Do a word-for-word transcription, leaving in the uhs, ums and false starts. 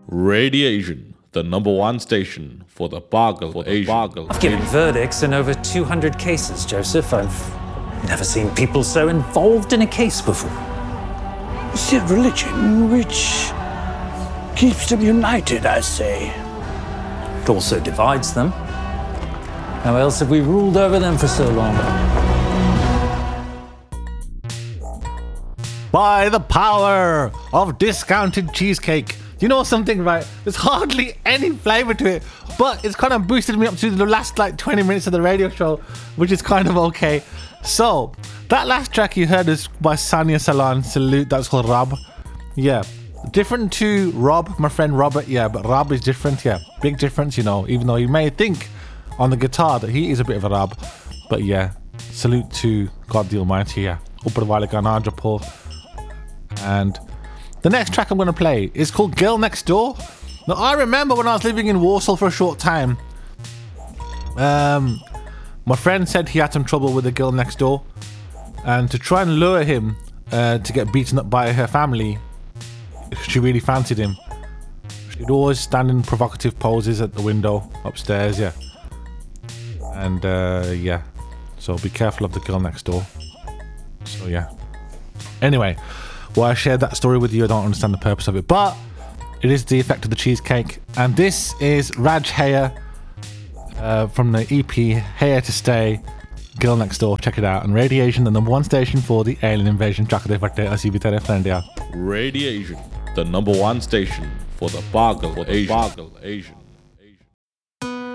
Radiation, the number one station for the Bargle Asian. I've given verdicts in over two hundred cases, Joseph. I've never seen people so involved in a case before. It's a religion which keeps them united, I say. It also divides them. How else have we ruled over them for so long? By the power of discounted cheesecake. Do you know something, right? There's hardly any flavour to it, but it's kind of boosted me up to the last like twenty minutes of the radio show, which is kind of okay. So, that last track you heard is by Sanya Salon, Salute, that's called Rob. Yeah, different to Rob, my friend Robert, yeah, but Rob is different, yeah. Big difference, you know, even though you may think on the guitar that he is a bit of a Rob. But yeah, salute to God the Almighty, yeah. Upar wale ka naam japo. And the next track I'm going to play is called Girl Next Door. Now, I remember when I was living in Warsaw for a short time, um, my friend said he had some trouble with the girl next door, and to try and lure him uh, to get beaten up by her family, she really fancied him. She'd always stand in provocative poses at the window upstairs, yeah. And uh, yeah, so be careful of the girl next door. So yeah. Anyway, well, I shared that story with you. I don't understand the purpose of it, but it is the effect of the cheesecake. And this is Raj Haya uh, from the E P Here to Stay, Girl Next Door. Check it out. And Radiation, the number one station for the Alien Invasion. Radiation, the number one station for the Bargle Asian.